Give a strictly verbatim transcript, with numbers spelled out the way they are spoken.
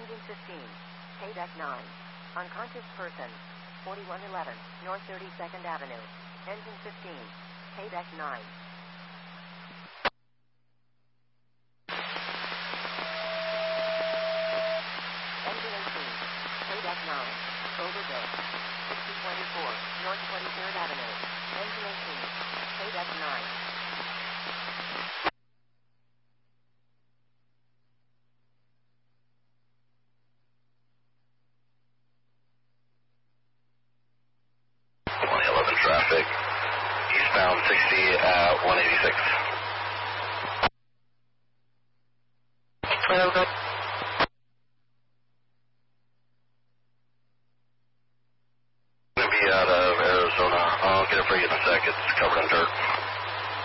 Engine fifteen. Payback nine. Unconscious person. forty-one eleven. North thirty-second Avenue. Engine fifteen. Payback nine. Engine eighteen. Payback nine. Overdose. sixty twenty-four. North twenty-third Avenue. Engine eighteen. Payback nine. Traffic, eastbound sixty at one eighty-six.